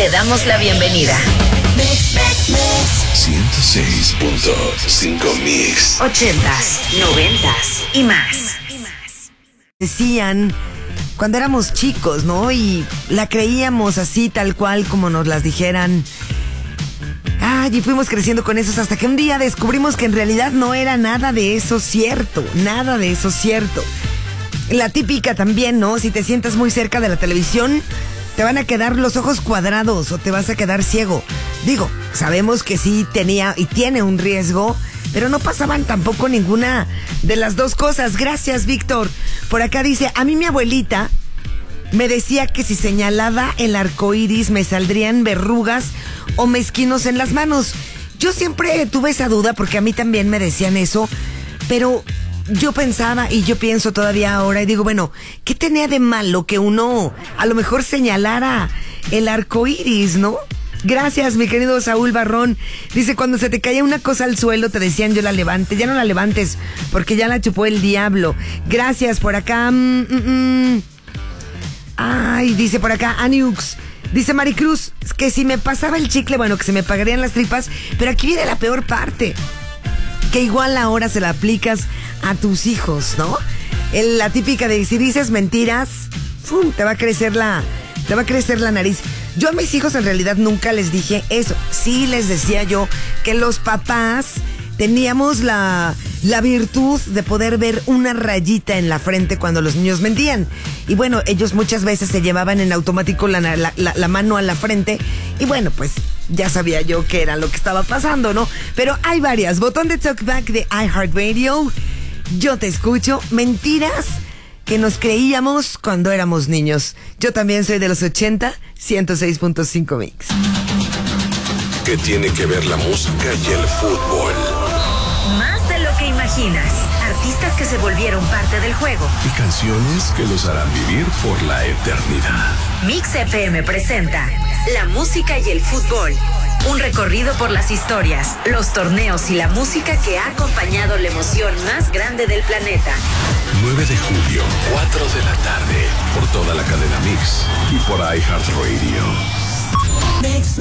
te damos la bienvenida. 106.5 Mix. 80s, 90s y más. Decían cuando éramos chicos, ¿no? Y la creíamos así, tal cual como nos las dijeran. Y fuimos creciendo con esos hasta que un día descubrimos que en realidad no era nada de eso cierto. Nada de eso cierto. La típica también, ¿no? Si te sientas muy cerca de la televisión, te van a quedar los ojos cuadrados o te vas a quedar ciego. Digo, sabemos que sí tenía y tiene un riesgo, pero no pasaban tampoco ninguna de las dos cosas. Gracias, Víctor. Por acá dice, a mí mi abuelita me decía que si señalaba el arco iris me saldrían verrugas o mezquinos en las manos. Yo siempre tuve esa duda porque a mí también me decían eso, pero yo pensaba y yo pienso todavía ahora y digo, bueno, ¿qué tenía de malo que uno a lo mejor señalara el arco iris, no? Gracias, mi querido Saúl Barrón. Dice, cuando se te caía una cosa al suelo, te decían yo la levante. Ya no la levantes, porque ya la chupó el diablo. Gracias, por acá. Dice por acá, Aniux. Dice Maricruz, que si me pasaba el chicle, bueno, que se me pagarían las tripas. Pero aquí viene la peor parte. Que igual ahora se la aplicas a tus hijos, ¿no? La típica de si dices mentiras, ¡fum!, te va a crecer la nariz. Yo a mis hijos en realidad nunca les dije eso. Sí les decía yo que los papás teníamos la virtud de poder ver una rayita en la frente cuando los niños mentían. Y bueno, ellos muchas veces se llevaban en automático la mano a la frente. Y bueno, pues ya sabía yo qué era lo que estaba pasando, ¿no? Pero hay varias. Botón de talkback de iHeartRadio. Yo te escucho. Mentiras que nos creíamos cuando éramos niños. Yo también soy de los 80, 106.5 Mix. ¿Qué tiene que ver la música y el fútbol? Más de lo que imaginas. Artistas que se volvieron parte del juego. Y canciones que los harán vivir por la eternidad. Mix FM presenta la música y el fútbol. Un recorrido por las historias, los torneos y la música que ha acompañado la emoción más grande del planeta. 9 de julio, 4 de la tarde, por toda la cadena Mix y por iHeartRadio. Mix.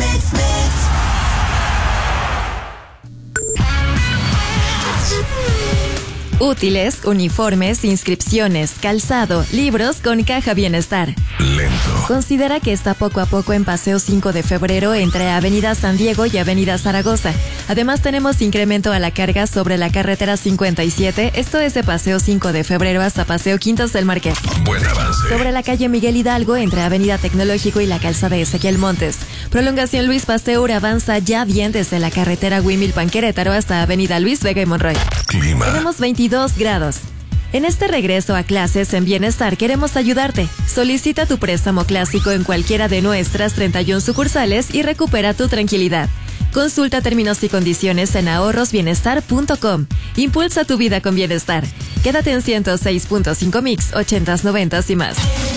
Útiles, uniformes, inscripciones, calzado, libros con Caja Bienestar. Lento. Considera que está poco a poco en Paseo 5 de Febrero entre Avenida San Diego y Avenida Zaragoza. Además tenemos incremento a la carga sobre la carretera 57, esto es de Paseo 5 de Febrero hasta Paseo Quintas del Marqués. Buen avance. Sobre la calle Miguel Hidalgo entre Avenida Tecnológico y la calzada Ezequiel Montes. Prolongación Luis Pasteur avanza ya bien desde la carretera Huimilpan-Querétaro hasta Avenida Luis Vega y Monroy. Clima. Tenemos 22 grados. En este regreso a clases en Bienestar queremos ayudarte. Solicita tu préstamo clásico en cualquiera de nuestras 31 sucursales y recupera tu tranquilidad. Consulta términos y condiciones en ahorrosbienestar.com. Impulsa tu vida con bienestar. Quédate en 106.5 Mix, 80s, 90s y más.